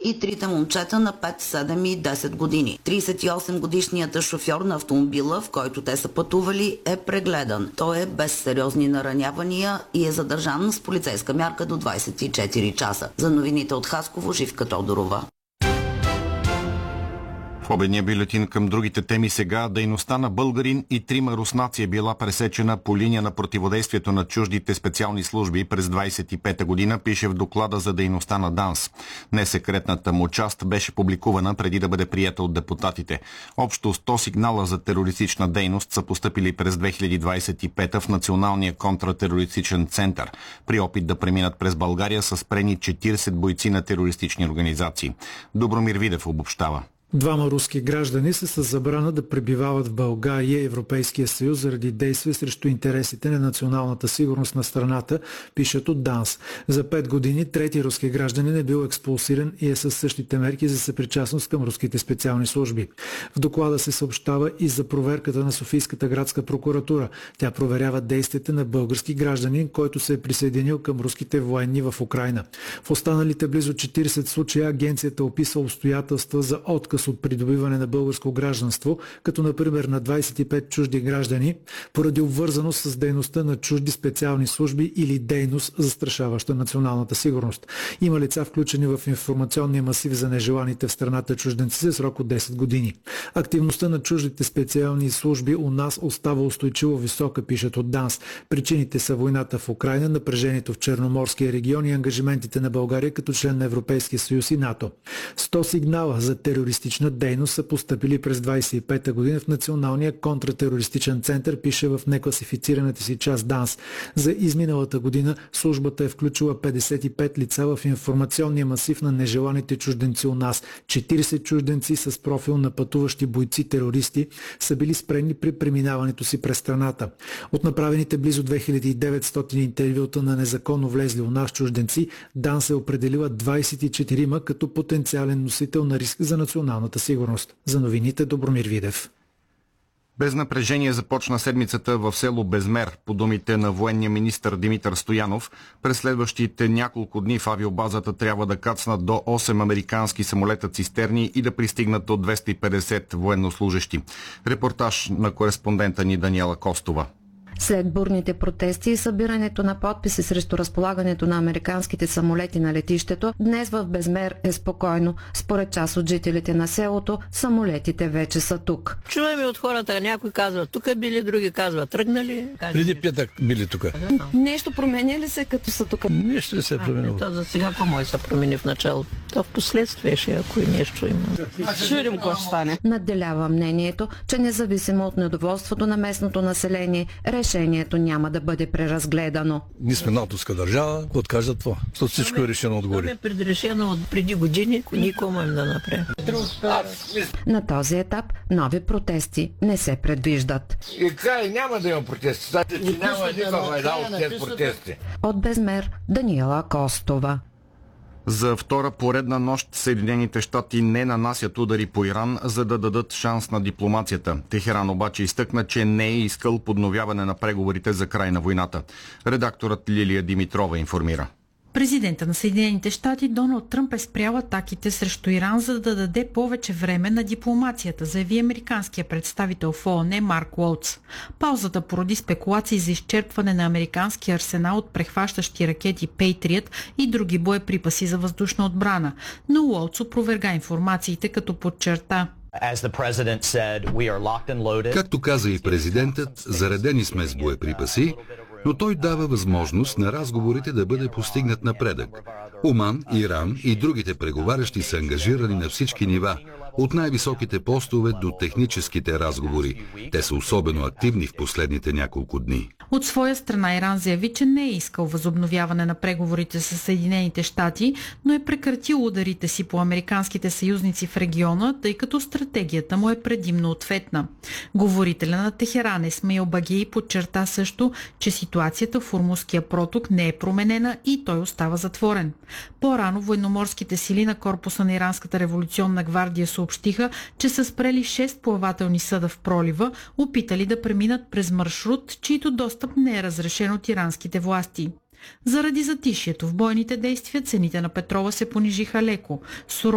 и трите момчета на 5, 7 и 10 години. 38-годишният шофьор на автомобила, в който те са пътували, е прегледан. Той е без сериозни наранявания и е задържан с полицейска мярка до 24 часа. За новините от Хасково, Живка Тодорова. В обедния бюлетин към другите теми сега. Дейността на българин и 3 руснаци е била пресечена по линия на противодействието на чуждите специални служби през 25-та година, пише в доклада за дейността на ДАНС. Несекретната му част беше публикувана преди да бъде прията от депутатите. Общо 100 сигнала за терористична дейност са постъпили през 2025 в Националния контратерористичен център. При опит да преминат през България са спрени 40 бойци на терористични организации. Добромир Видев обобщава. 2 руски граждани са с забрана да пребивават в България и Европейския съюз заради действия срещу интересите на националната сигурност на страната, пишат от ДАНС. За 5 години 3 руски гражданин е бил експулсиран и е със същите мерки за съпричастност към руските специални служби. В доклада се съобщава и за проверката на Софийската градска прокуратура. Тя проверява действията на български гражданин, който се е присъединил към руските военни в Украйна. В останалите близо 40 случая агенцията описва обстоятелства за отказ от придобиване на българско гражданство, като например на 25 чужди граждани, поради обвързаност с дейността на чужди специални служби или дейност, застрашаваща националната сигурност. Има лица включени в информационния масив за нежеланите в страната чужденци за срок от 10 години. Активността на чуждите специални служби у нас остава устойчиво висока, пишат от ДАНС. Причините са войната в Украйна, напрежението в Черноморския регион и ангажиментите на България като член на Европейския съюз и НАТО. 100 сигнала за терористична дейност са постъпили през 25-та година в Националния контратерористичен център, пише в некласифицираната си част ДАНС. За изминалата година службата е включила 55 лица в информационния масив на нежеланите чужденци у нас. 40 чужденци с профил на пътуващи бойци-терористи са били спрени при преминаването си през страната. От направените близо 2900 интервюта на незаконно влезли у нас чужденци, ДАНС е определила 24 като потенциален носител на риск за националната сигурност. За новините Добромир Видев. Без напрежение започна седмицата в село Безмер. По думите на военния министър Димитър Стоянов, през следващите няколко дни в авиобазата трябва да кацнат до 8 американски самолета цистерни и да пристигнат до 250 военнослужещи. Репортаж на кореспондента ни Даниела Костова. След бурните протести и събирането на подписи срещу разполагането на американските самолети на летището, днес в Безмер е спокойно. Според част от жителите на селото, самолетите вече са тук. Чуваме от хората, някой казва, тук били, други казват, тръгнали. Преди петък били тук. Нещо променя ли се, като са тук? Нещо не се е променило. То за сега по-мой се промени в началото. То в последствие ще, ако и нещо има. Чудим какво ще стане. Надделява мнението, че независимо от недоволството на местното население, решението няма да бъде преразгледано. Ние сме натовска държава, какво откажат това? Защото всичко е решено отгоре. Това е предрешено от преди години, никому им да направи. На този етап нови протести не се предвиждат. И край няма да има протести. Знаете, че няма никаква една от тези протести. От Безмер Даниела Костова. За втора поредна нощ Съединените щати не нанасят удари по Иран, за да дадат шанс на дипломацията. Техеран обаче изтъкна, че не е искал подновяване на преговорите за край на войната. Редакторът Лилия Димитрова информира. Президента на Съединените щати Доналд Тръмп е спрял атаките срещу Иран, за да даде повече време на дипломацията, заяви американския представител в ООН Марк Уолтс. Паузата породи спекулации за изчерпване на американския арсенал от прехващащи ракети Patriot и други боеприпаси за въздушна отбрана, но Уолтс опроверга информациите, като подчерта: Както каза и президентът, заредени сме с боеприпаси, но той дава възможност на разговорите да бъде постигнат напредък. Оман, Иран и другите преговарящи са ангажирани на всички нива, от най-високите постове до техническите разговори. Те са особено активни в последните няколко дни. От своя страна Иран заяви, че не е искал възобновяване на преговорите с Съединените щати, но е прекратил ударите си по американските съюзници в региона, тъй като стратегията му е предимно ответна. Говорителя на Техеран Исмаил Багии подчерта също, че ситуацията в Ормузския проток не е променена и той остава затворен. По-рано военноморските сили на корпуса на Иранската революционна гвардия съобщиха, че са спрели 6 плавателни съда в пролива, опитали да преминат през маршрут, чийто достъп не е разрешен от иранските власти. Заради затишието в бойните действия цените на петрола се понижиха леко.